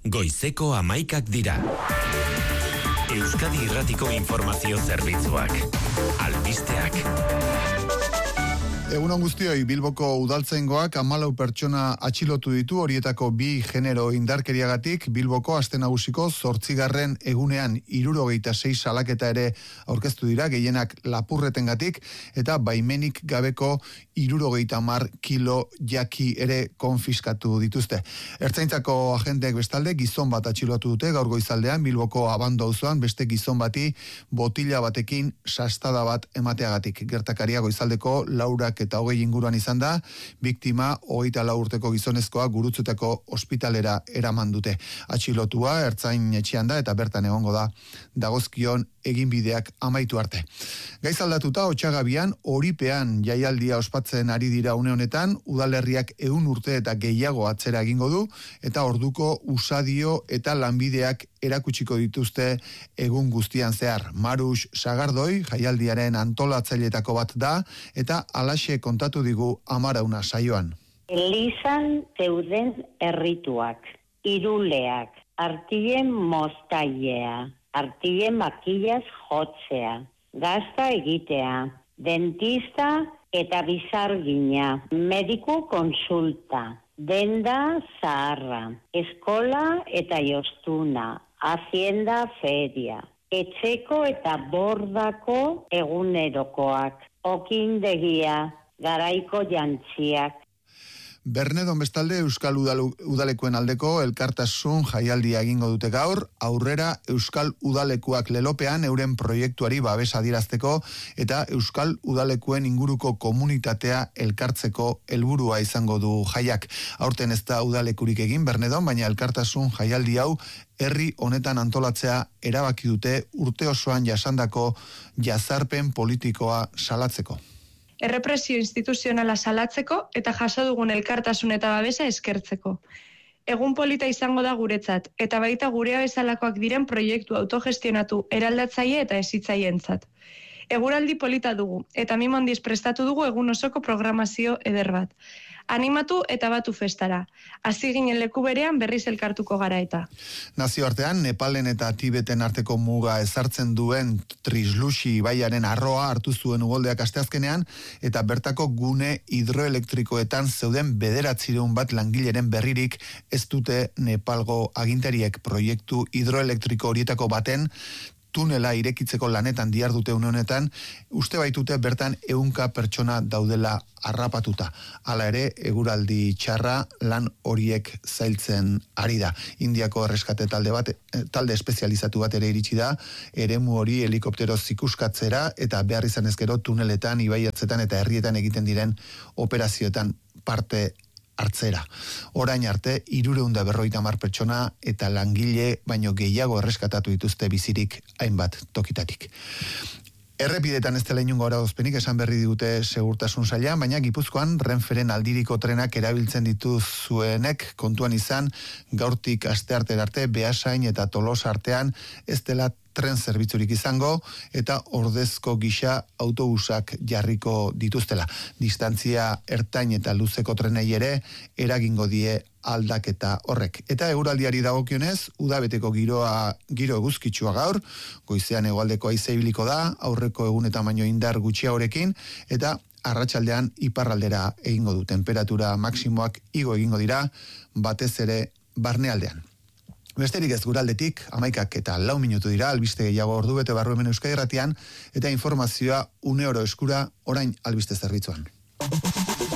goizeko 11 dira. Euskadi Irratiko Informazio Zerbitzuak. Albisteak. Egunon guztioi, Bilboko udaltzaingoak 14 pertsona atxilotu ditu, horietako 2 genero indarkeriagatik. Bilboko aste nagusiko 8. egunean 76 salaketa ere aurkeztu dira, gehienak lapurretengatik, eta baimenik gabeko 70 kilo jaki ere konfiskatu dituzte. Ertzaintzako agenteek bestalde gizon bat atxilotu dute gaur goizaldean Bilboko Abando auzoan, beste gizon bati botila batekin sastada bat emateagatik. Gertakaria goizaldeko 4:20 inguruan izan da, biktima 24 urteko gizonezkoa Gurutzuteko ospitalera eraman dute. Atxilotua ertzain etxean da eta bertan egongo da dagozkion eginbideak amaitu arte. Gaiz aldatuta, Otsagabian Oripean jaialdia ospatzen ari dira une honetan, udalerriak 100 urte eta gehiago atzera egingo du, eta orduko usadio eta lanbideak erakutsiko dituzte egun guztian zehar. Marus Sagardoi jaialdiaren antolatzaileetako bat da, eta alaxe kontatu digu Amarauna saioan. Elizan zeuden errituak, iruleak, artien moztailea, artien makillaz jotzea, gazta egitea, dentista eta bizargina, mediku konsulta, denda zaharra, eskola eta jostuna, hacienda feria, etxeko eta bordako egunerokoak, okindegia, garaiko jantziak. Bernedon bestalde Euskal Udalekuen aldeko elkartasun jaialdia egingo dute gaur, aurrera Euskal Udalekuak lelopean euren proiektuari babes adierazteko eta Euskal Udalekuen inguruko komunitatea elkartzeko helburua izango du jaiak. Aurten ez da udalekurik egin Bernedon, baina elkartasun jaialdi hau herri honetan antolatzea erabaki dute urte osoan jasandako jazarpen politikoa salatzeko. Errepresio instituzionala salatzeko eta jaso dugun elkartasun eta babesa eskertzeko. Egun polita izango da guretzat, eta baita gurea bezalakoak diren proiektu autogestionatu eraldatzaile eta hezitzaileentzat. Eguraldi polita dugu, eta mimo handiz prestatu dugu egun osoko programazio eder bat. Animatu eta batu festara. Hasi ginen leku berean berriz elkartuko gara eta. Nazioartean, Nepalen eta Tibeten arteko muga ezartzen duen Trisluxi ibaiaren arroa hartu zuen ugoldeak asteazkenean, eta bertako gune hidroelektrikoetan zeuden 900 bat langileren berririk ez dute Nepalgo agintariek. Proiektu hidroelektriko horietako baten tunela irekitzeko lanetan dihardute une honetan, uste baitute bertan 100 pertsona daudela harrapatuta. Hala ere, eguraldi txarra lan horiek zailtzen ari da. Indiako erreskate talde espezializatu bat ere iritsi da, eremu hori helikopteroz ikuskatzera eta behar izan ezkero tuneletan, ibaiatzetan eta herrietan egiten diren operazioetan parte hartzera. Orain arte, 350 pertsona eta langile baino gehiago erreskatatu dituzte bizirik hainbat tokitatik. Errepidetan ez dela inungo arauzpenik esan berri digute segurtasun saila, baina Gipuzkoan Renferen aldiriko trenak erabiltzen dituzuenek kontuan izan gaurtik asteartera arte Beasain eta Tolosa artean ez dela tren zerbitzurik izango eta ordezko gisa autobusak jarriko dituztela. Distantzia ertain eta luzeko trenei ere eragingo die aldaketa horrek. Eta eguraldiari dagokionez, udabeteko giro eguzkitsua gaur, goizean hegoaldeko haize ibiliko da, aurreko egunetan baino indar gutxiagorekin, eta arratsaldean iparraldera egingo du. Temperatura maksimoak igo egingo dira, batez ere barnealdean. Besterik ez guraldetik, 11:04 dira, albiste gehiago ordubete barru hemen Euskadi Irratian, eta informazioa une oro eskura orain albiste zerbitzuan.